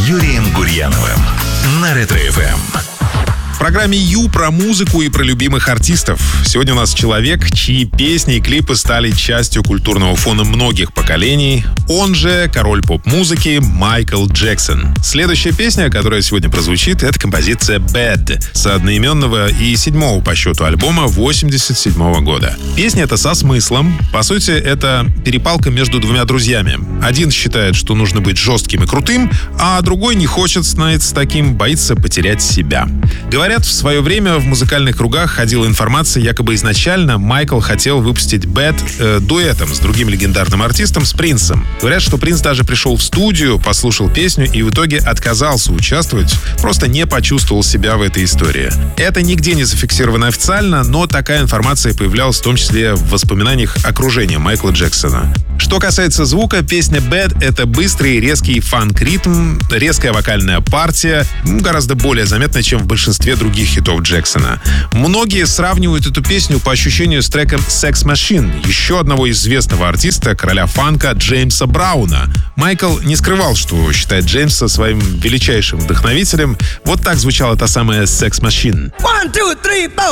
Юрием Гурьяновым на Ретро-ФМ. В программе «Ю» про музыку и про любимых артистов. Сегодня у нас человек, чьи песни и клипы стали частью культурного фона многих поколений. Он же король поп-музыки Майкл Джексон. Следующая песня, которая сегодня прозвучит, это композиция «Bad» с одноименного и 7-го по счету альбома 87-го года. Песня эта со смыслом. По сути, это перепалка между двумя друзьями. Один считает, что нужно быть жестким и крутым, а другой не хочет становиться таким, боится потерять себя. Говорят, в свое время в музыкальных кругах ходила информация, якобы изначально Майкл хотел выпустить «Bad» дуэтом с другим легендарным артистом, с Принсом. Говорят, что Принс даже пришел в студию, послушал песню и в итоге отказался участвовать, просто не почувствовал себя в этой истории. Это нигде не зафиксировано официально, но такая информация появлялась в том числе в воспоминаниях окружения Майкла Джексона. Что касается звука, песня «Bad» — это быстрый, резкий фанк-ритм, резкая вокальная партия, гораздо более заметная, чем в большинстве других хитов Джексона. Многие сравнивают эту песню по ощущению с треком «Sex Machine» еще одного известного артиста, короля фанка Джеймса Брауна. Майкл не скрывал, что считает Джеймса своим величайшим вдохновителем. Вот так звучала та самая «Sex Machine». 1, 2, 3, 4.